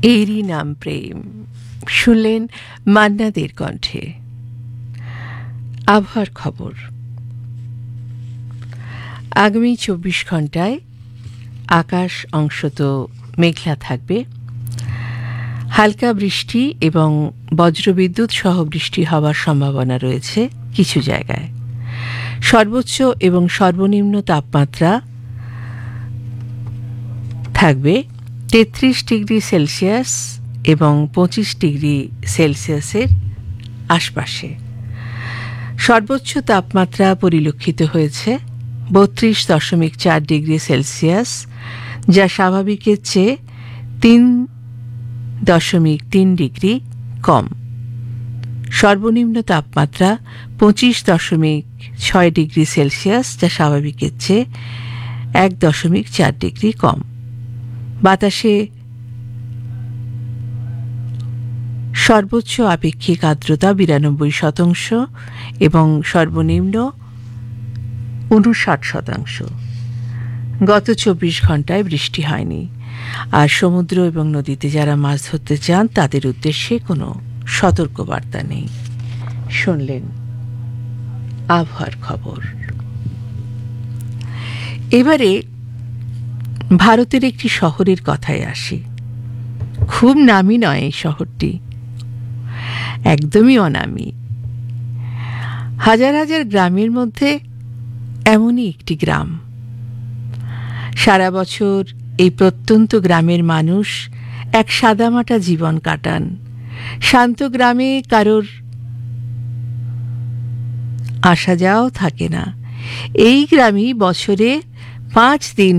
এরই নাম প্রেম শুনলেন মান্নাদের কণ্ঠে। আবহাওয়ার খবর। আগামী 24 ঘন্টায় আকাশ অংশত মেঘলা থাকবে। হালকা বৃষ্টি এবং বজ্রবিদ্যুৎ সহ বৃষ্টি হওয়ার সম্ভাবনা রয়েছে কিছু জায়গায়। সর্বোচ্চ এবং সর্বনিম্ন তাপমাত্রা থাকবে 33 ডিগ্রি সেলসিয়াস এবং 25 ডিগ্রি সেলসিয়াসের আশপাশে। সর্বোচ্চ তাপমাত্রা পরিলক্ষিত হয়েছে 32.4 ডিগ্রি সেলসিয়াস, যা স্বাভাবিকের চেয়ে 3.3 ডিগ্রি কম। সর্বনিম্ন তাপমাত্রা 25.6 ডিগ্রি সেলসিয়াস, যা স্বাভাবিকের চেয়ে 1.4 ডিগ্রি কম। বাতাসে সর্বোচ্চ আপেক্ষিক আর্দ্রতা 92% এবং সর্বনিম্ন 59%। গত 24 ঘন্টায় বৃষ্টি হয়নি, আর সমুদ্র এবং নদীতে যারা মাছ ধরতে চান তাদের উদ্দেশ্যে কোনো সতর্কবার্তা নেই। শুনলেন আবহাওয়ার খবর। এবারে ভারতের একটি শহরের কথায় আসি। খুব নামি নয় এই শহরটি, একদমই অনামি। হাজার হাজার গ্রামের মধ্যে এমনই একটি গ্রাম। সারা বছর এই প্রত্যন্ত গ্রামের মানুষ এক সাদামাটা জীবন কাটান। শান্ত গ্রামে কারোর আসা যাওয়াও থাকে না। এই গ্রামই বছরে 5 দিন